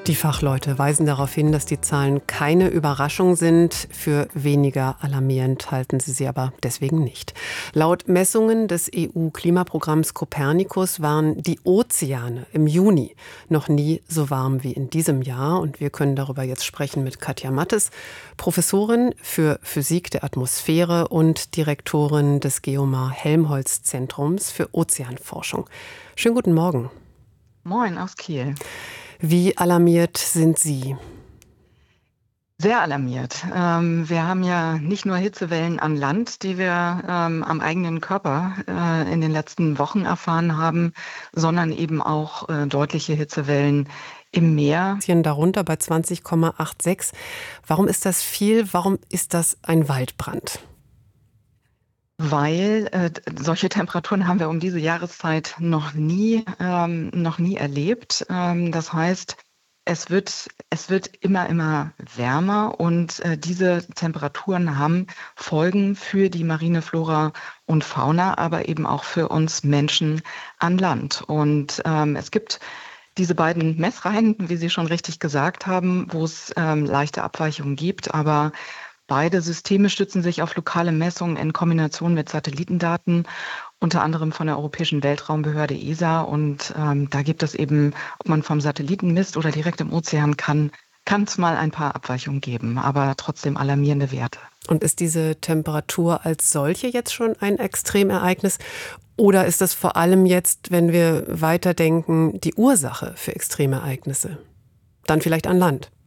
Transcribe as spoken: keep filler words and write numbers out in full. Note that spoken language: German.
Die Fachleute weisen darauf hin, dass die Zahlen keine Überraschung sind. Für weniger alarmierend halten sie sie aber deswegen nicht. Laut Messungen des E U-Klimaprogramms Copernicus waren die Ozeane im Juni noch nie so warm wie in diesem Jahr. Und wir können darüber jetzt sprechen mit Katja Mattes, Professorin für Physik der Atmosphäre und Direktorin des Geomar-Helmholtz-Zentrums für Ozeanforschung. Schönen guten Morgen. Moin aus Kiel. Wie alarmiert sind Sie? Sehr alarmiert. Ähm, wir haben ja nicht nur Hitzewellen an Land, die wir ähm, am eigenen Körper äh, in den letzten Wochen erfahren haben, sondern eben auch äh, deutliche Hitzewellen im Meer. Darunter bei zwanzig Komma sechsundachtzig. Warum ist das viel? Warum ist das ein Waldbrand? Weil äh, solche Temperaturen haben wir um diese Jahreszeit noch nie, ähm, noch nie erlebt. Ähm, das heißt, es wird, es wird immer, immer wärmer und äh, diese Temperaturen haben Folgen für die marine Flora und Fauna, aber eben auch für uns Menschen an Land. Und ähm, es gibt diese beiden Messreihen, wie Sie schon richtig gesagt haben, wo es ähm, leichte Abweichungen gibt, aber beide Systeme stützen sich auf lokale Messungen in Kombination mit Satellitendaten, unter anderem von der Europäischen Weltraumbehörde E S A. Und ähm, da gibt es eben, ob man vom Satelliten misst oder direkt im Ozean, kann kann es mal ein paar Abweichungen geben, aber trotzdem alarmierende Werte. Und ist diese Temperatur als solche jetzt schon ein Extremereignis? Oder ist das vor allem jetzt, wenn wir weiterdenken, die Ursache für Extremereignisse? Dann vielleicht an Land?